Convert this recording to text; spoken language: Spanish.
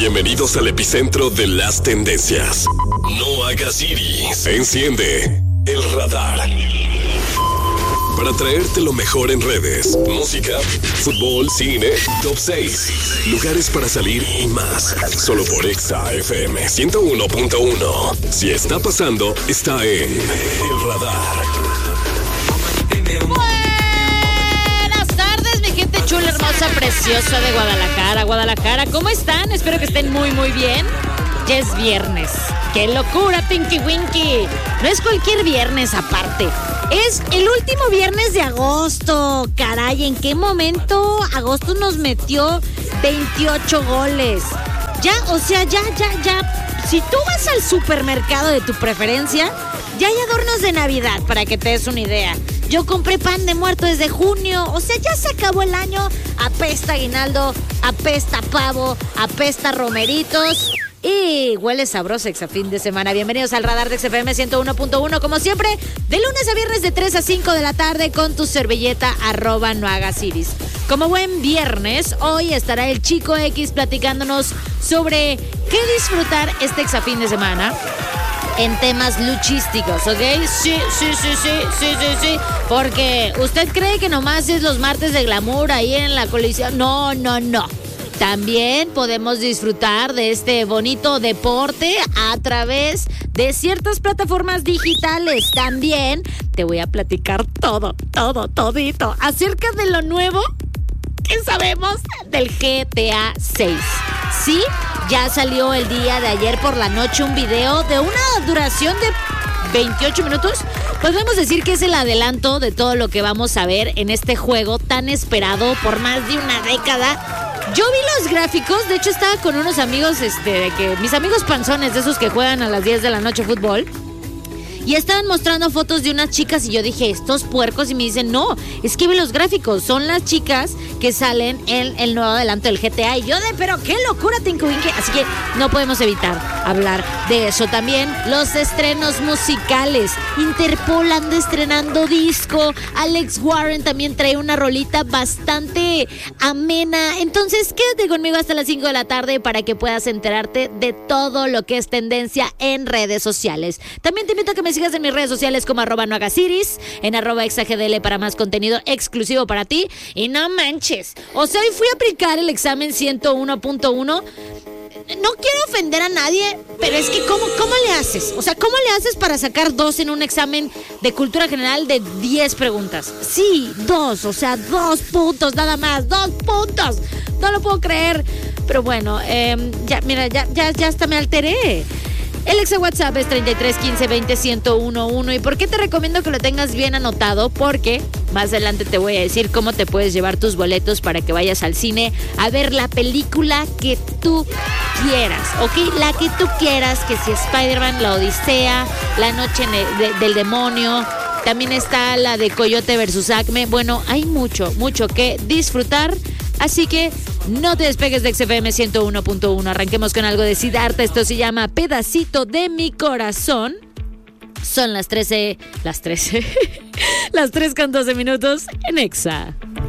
Bienvenidos al epicentro de las tendencias. No hagas iris. Enciende el radar. Para traerte lo mejor en redes, música, fútbol, cine, top 6, lugares para salir y más. Solo por Exa FM 101.1. Si está pasando, está en el radar. Buenas tardes, mi gente chula, hermosa, preciosa de Guadalajara. ¿Cómo están? Espero que estén muy, muy bien. Ya es viernes. ¡Qué locura, Pinky Winky! No es cualquier viernes aparte. Es el último viernes de agosto. Caray, ¿en qué momento agosto nos metió 28 goles? Ya. Si tú vas al supermercado de tu preferencia, ya hay adornos de Navidad, para que te des una idea. Yo compré pan de muerto desde junio. O sea, ya se acabó el año. Apesta aguinaldo, apesta pavo, apesta romeritos. Y huele sabroso Exa fin de semana. Bienvenidos al radar de XFM 101.1. Como siempre, de lunes a viernes de 3 a 5 de la tarde con tu servilleta @nohagasiris. Como buen viernes, hoy estará el Chico X platicándonos sobre qué disfrutar este Exa fin de semana en temas luchísticos, ¿ok? Sí. Porque usted cree que nomás es los martes de glamour ahí en la colisión. No. También podemos disfrutar de este bonito deporte a través de ciertas plataformas digitales. También te voy a platicar todito acerca de lo nuevo que sabemos del GTA 6. Sí, ya salió el día de ayer por la noche un video de una duración de 28 minutos. Podemos decir que es el adelanto de todo lo que vamos a ver en este juego tan esperado por más de una década. Yo vi los gráficos, de hecho estaba con unos amigos, mis amigos panzones, de esos que juegan a las 10 de la noche fútbol. Y estaban mostrando fotos de unas chicas y yo dije, estos puercos, y me dicen, no, es que vi los gráficos, son las chicas que salen en el nuevo adelanto del GTA. Y yo pero qué locura, Tinko Winky. Así que no podemos evitar hablar de eso. También los estrenos musicales. Interpol anda estrenando disco. Alex Warren también trae una rolita bastante amena. Entonces quédate conmigo hasta las 5 de la tarde para que puedas enterarte de todo lo que es tendencia en redes sociales. También te invito a que me sigas en mis redes sociales como @nohagasiris, en @exagdl para más contenido exclusivo para ti. Y no manches, o sea, hoy fui a aplicar el examen 101.1. No quiero ofender a nadie, pero es que ¿cómo le haces? O sea, ¿cómo le haces para sacar 2 en un examen de cultura general de 10 preguntas? Sí, 2, o sea, 2 puntos nada más, 2 puntos. No lo puedo creer. Pero bueno, ya hasta me alteré. El exa WhatsApp es 33 15 20 1011. ¿Y por qué te recomiendo que lo tengas bien anotado? Porque más adelante te voy a decir cómo te puedes llevar tus boletos para que vayas al cine a ver la película que tú quieras, ¿ok? La que tú quieras, que si Spider-Man, La Odisea, La Noche del Demonio. También está la de Coyote versus Acme. Bueno, hay mucho que disfrutar. Así que no te despegues de XFM 101.1. Arranquemos con algo de Siddhartha. Esto se llama Pedacito de mi corazón. Son las 3 con 12 minutos en Exa.